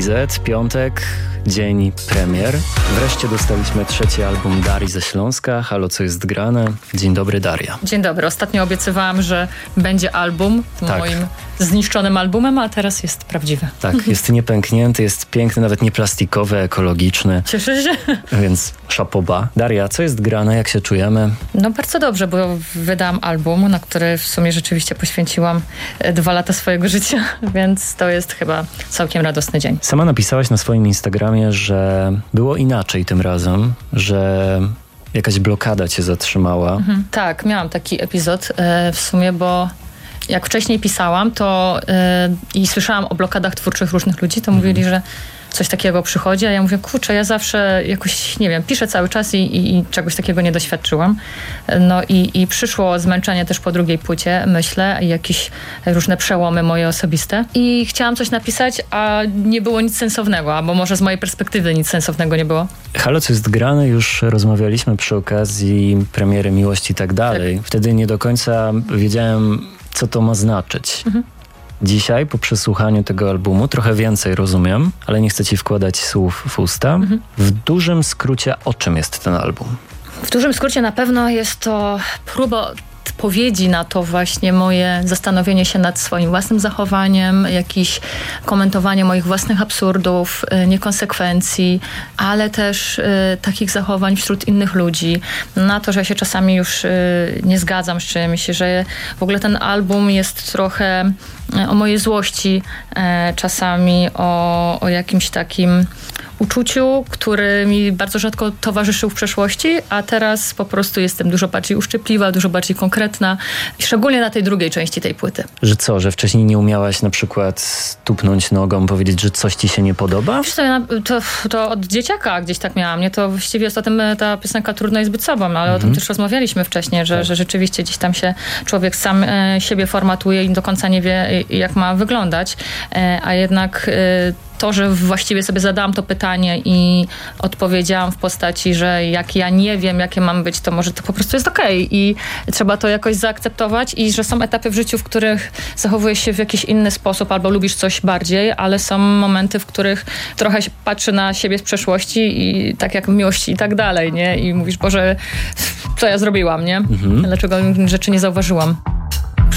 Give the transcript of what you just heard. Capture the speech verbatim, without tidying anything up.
Z, piątek, dzień premier. Wreszcie dostaliśmy trzeci album Darii ze Śląska. Halo, co jest grane? Dzień dobry, Daria. Dzień dobry. Ostatnio obiecywałam, że będzie album tak. moim zniszczonym albumem, a teraz jest prawdziwy. Tak, jest niepęknięty, jest piękny, nawet nie plastikowy, ekologiczny. Cieszę się. Więc szapoba. Daria, co jest grane? Jak się czujemy? No bardzo dobrze, bo wydałam album, na który w sumie rzeczywiście poświęciłam dwa lata swojego życia, więc to jest chyba całkiem radosny dzień. Sama napisałaś na swoim Instagramie, że było inaczej tym razem, że jakaś blokada cię zatrzymała. Mhm. Tak, miałam taki epizod e, w sumie, bo jak wcześniej pisałam to e, i słyszałam o blokadach twórczych różnych ludzi, to mhm. mówili, że coś takiego przychodzi, a ja mówię, kurczę, ja zawsze jakoś, nie wiem, piszę cały czas i, i, i czegoś takiego nie doświadczyłam. No i, i przyszło zmęczenie też po drugiej płycie, myślę, i jakieś różne przełomy moje osobiste. I chciałam coś napisać, a nie było nic sensownego, albo może z mojej perspektywy nic sensownego nie było. Halo, co jest grane? Już rozmawialiśmy przy okazji premiery Miłość i tak dalej. Tak. Wtedy nie do końca wiedziałem, co to ma znaczyć. Mhm. Dzisiaj, po przesłuchaniu tego albumu, trochę więcej rozumiem, ale nie chcę ci wkładać słów w usta. Mhm. W dużym skrócie, o czym jest ten album? W dużym skrócie na pewno jest to próba odpowiedzi na to właśnie moje zastanowienie się nad swoim własnym zachowaniem, jakieś komentowanie moich własnych absurdów, niekonsekwencji, ale też y, takich zachowań wśród innych ludzi. Na to, że ja się czasami już y, nie zgadzam z czymś, że w ogóle ten album jest trochę o mojej złości, e, czasami o, o jakimś takim uczuciu, który mi bardzo rzadko towarzyszył w przeszłości, a teraz po prostu jestem dużo bardziej uszczypliwa, dużo bardziej konkretna, szczególnie na tej drugiej części tej płyty. Że co, że wcześniej nie umiałaś na przykład tupnąć nogą, powiedzieć, że coś ci się nie podoba? Wiesz co, ja, to, to od dzieciaka gdzieś tak miałam. Nie, to właściwie jest o tym ta piosenka Trudno jest być sobą, ale mhm. o tym też rozmawialiśmy wcześniej, że, tak. że rzeczywiście gdzieś tam się człowiek sam e, siebie formatuje i do końca nie wie, jak ma wyglądać, e, a jednak e, to, że właściwie sobie zadałam to pytanie i odpowiedziałam w postaci, że jak ja nie wiem, jakie mam być, to może to po prostu jest okej i trzeba to jakoś zaakceptować i że są etapy w życiu, w których zachowujesz się w jakiś inny sposób albo lubisz coś bardziej, ale są momenty, w których trochę się patrzy na siebie z przeszłości i tak jak w Miłości i tak dalej, nie? I mówisz, Boże, co ja zrobiłam, nie? Mhm. Dlaczego rzeczy nie zauważyłam?